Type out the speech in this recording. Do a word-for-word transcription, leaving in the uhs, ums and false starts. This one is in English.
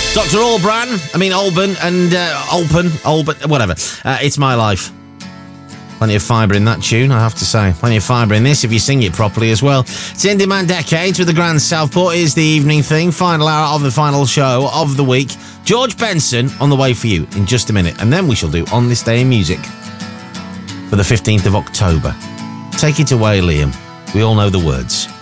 Doctor Albran, I mean Alban, and uh, Alban, Alban, whatever. Uh, it's My Life. Plenty of fibre in that tune, I have to say. Plenty of fibre in this if you sing it properly as well. It's In Demand Decades with the Grand Southport. Here's the evening thing. Final hour of the final show of the week. George Benson on the way for you in just a minute. And then we shall do On This Day in Music for the fifteenth of October. Take it away, Liam. We all know the words.